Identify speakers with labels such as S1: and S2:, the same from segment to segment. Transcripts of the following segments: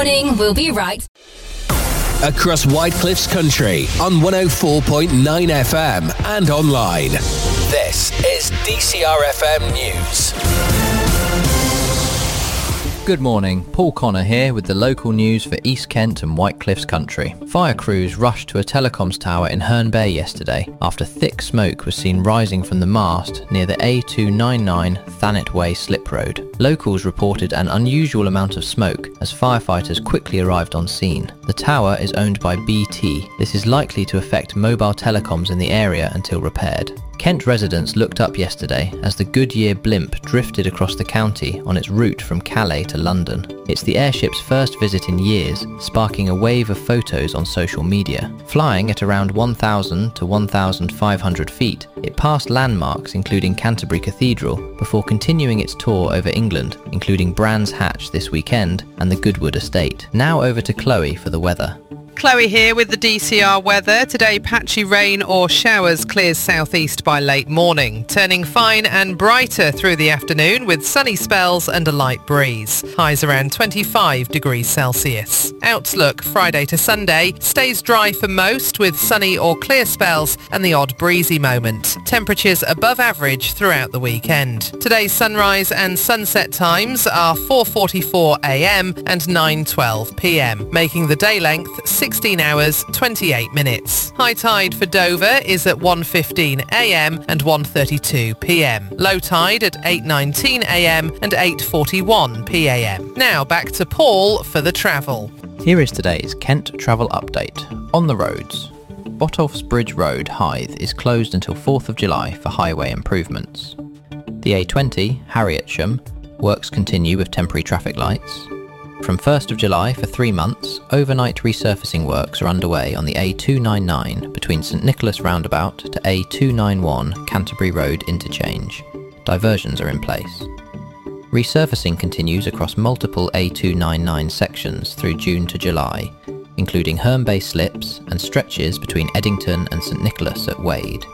S1: morning, we'll be right.
S2: Across Whitecliffs country on 104.9 FM and online. This is DCR FM News.
S3: Good morning, Paul Connor here with the local news for East Kent and Whitecliffs country. Fire crews rushed to a telecoms tower in Herne Bay yesterday after thick smoke was seen rising from the mast near the A299 Thanet Way slip road. Locals reported an unusual amount of smoke as firefighters quickly arrived on scene. The tower is owned by BT. This is likely to affect mobile telecoms in the area until repaired. Kent residents looked up yesterday as the Goodyear blimp drifted across the county on its route from Calais to London. It's the airship's first visit in years, sparking a wave of photos on social media. Flying at around 1,000 to 1,500 feet, it passed landmarks including Canterbury Cathedral before continuing its tour over England, including Brands Hatch this weekend and the Goodwood Estate. Now over to Chloe for the weather.
S4: Chloe here with the DCR weather. Today, patchy rain or showers clears southeast by late morning, turning fine and brighter through the afternoon with sunny spells and a light breeze. Highs around 25 degrees Celsius. Outlook Friday to Sunday stays dry for most with sunny or clear spells and the odd breezy moment. Temperatures above average throughout the weekend. Today's sunrise and sunset times are 4:44 a.m. and 9:12 p.m, making the day length 16 hours, 28 minutes. High tide for Dover is at 1:15 a.m. and 1:32 p.m. Low tide at 8:19 a.m. and 8:41 p.m. Now back to Paul for the travel.
S3: Here is today's Kent travel update. On the roads. Botolph's Bridge Road, Hythe, is closed until 4th of July for highway improvements. The A20, Harrietsham, works continue with temporary traffic lights. From 1st of July for 3 months, overnight resurfacing works are underway on the A299 between St Nicholas Roundabout to A291 Canterbury Road interchange. Diversions are in place. Resurfacing continues across multiple A299 sections through June to July, including Herne Bay slips and stretches between Eddington and St Nicholas at Wade.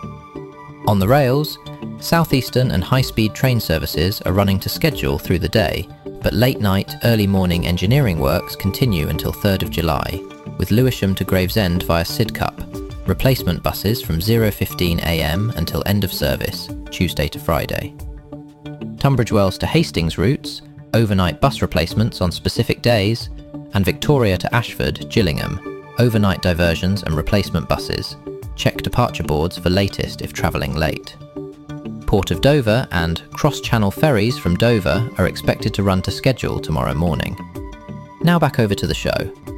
S3: On the rails, Southeastern and high-speed train services are running to schedule through the day, but late-night, early-morning engineering works continue until 3rd of July, with Lewisham to Gravesend via Sidcup, replacement buses from 0:15 a.m. until end of service, Tuesday to Friday. Tunbridge Wells to Hastings routes, overnight bus replacements on specific days, and Victoria to Ashford, Gillingham, overnight diversions and replacement buses. Check departure boards for latest if travelling late. Port of Dover and cross-channel ferries from Dover are expected to run to schedule tomorrow morning. Now back over to the show.